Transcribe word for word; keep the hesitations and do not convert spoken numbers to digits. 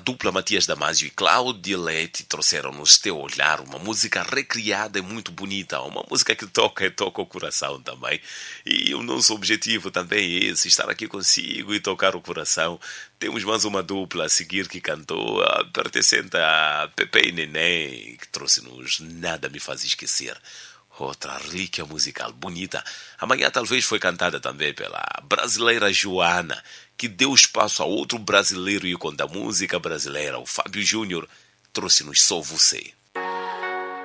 dupla Matias Damasio e Cláudia Leite trouxeram-nos Teu Olhar, uma música recriada e muito bonita, uma música que toca e toca o coração também. E o nosso objetivo também é esse, estar aqui consigo e tocar o coração. Temos mais uma dupla a seguir que cantou, pertencente a Pepe e Neném, que trouxe-nos Nada Me Faz Esquecer. Outra relíquia musical bonita. Amanhã talvez foi cantada também pela brasileira Joana, que deu espaço a outro brasileiro ícone da música brasileira, o Fábio Júnior, trouxe-nos Só Você.